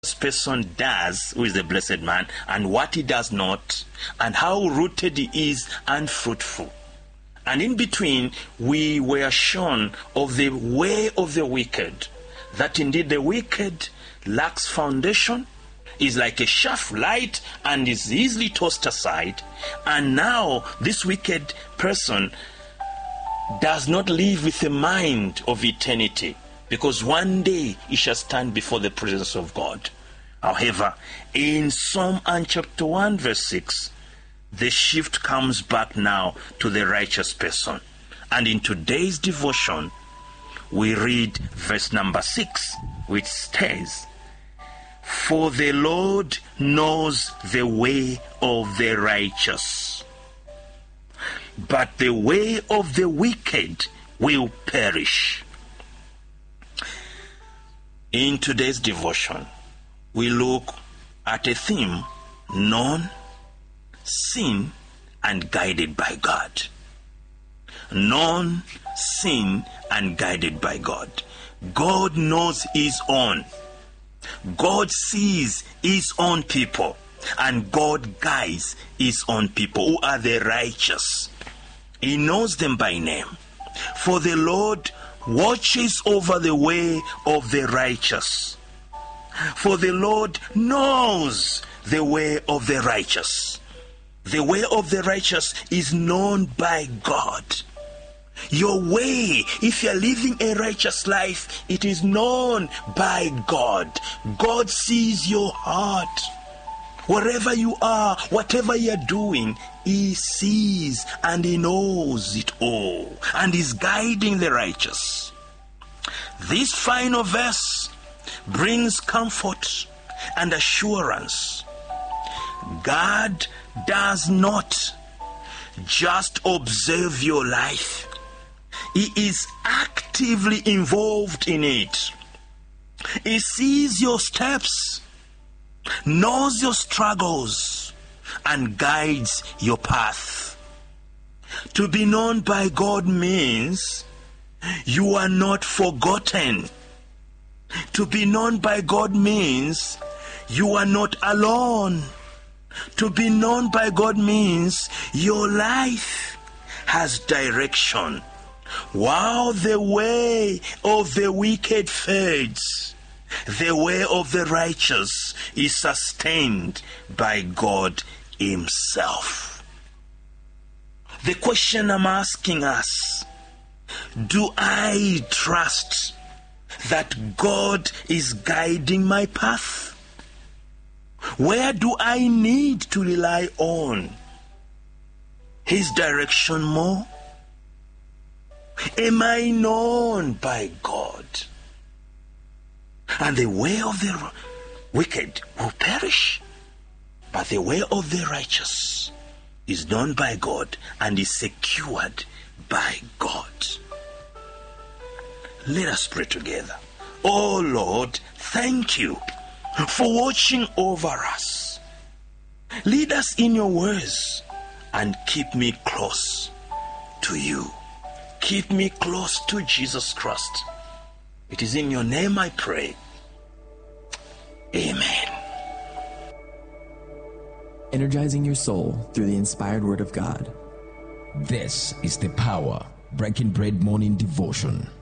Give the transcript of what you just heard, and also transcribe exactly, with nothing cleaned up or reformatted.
person does, who is the blessed man, and what he does not, and how rooted he is and fruitful. And in between, we were shown of the way of the wicked, that indeed the wicked lacks foundation, is like a chaff light, and is easily tossed aside. And now this wicked person does not live with the mind of eternity, because one day he shall stand before the presence of God. However, in Psalm chapter one verse six, the shift comes back now to the righteous person. And in today's devotion, we read verse number six, which says, "For the Lord knows the way of the righteous, but the way of the wicked will perish." In today's devotion, we look at a theme: known, seen, and guided by God. Known, seen, and guided by God. God knows his own. God sees his own people. And God guides his own people, who are the righteous. He knows them by name. For the Lord watches over the way of the righteous. For the Lord knows the way of the righteous. The way of the righteous is known by God. Your way, if you're living a righteous life, it is known by God. God sees your heart. Wherever you are, whatever you're doing, he sees and he knows it all, and is guiding the righteous. This final verse brings comfort and assurance. God does not just observe your life. He is actively involved in it. He sees your steps, knows your struggles, and guides your path. To be known by God means you are not forgotten. To be known by God means you are not alone. To be known by God means your life has direction. While the way of the wicked fades, the way of the righteous is sustained by God himself. The question I'm asking us, do I trust that God is guiding my path? Where do I need to rely on his direction more? Am I known by God? And the way of the wicked will perish, but the way of the righteous is known by God and is secured by God. Let us pray together. Oh Lord, thank you for watching over us. Lead us in your words and keep me close to you. Keep me close to Jesus Christ. It is in your name I pray. Amen. Energizing your soul through the inspired word of God. This is the Power Breaking Bread Morning Devotion.